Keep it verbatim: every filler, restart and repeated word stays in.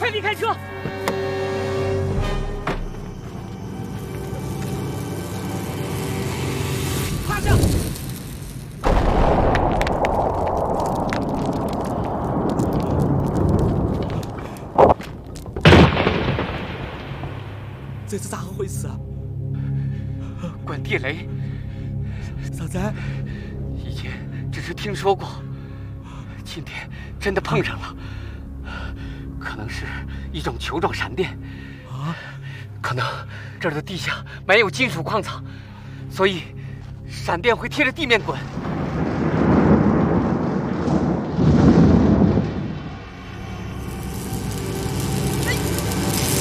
快离开车！趴下！ 这是咋回事啊？ 关地雷。 啥子？ 以前只是听说过，今天真的碰上了。可能是一种球状闪电。 啊？ 可能这儿的地下没有金属矿藏，所以闪电会贴着地面滚。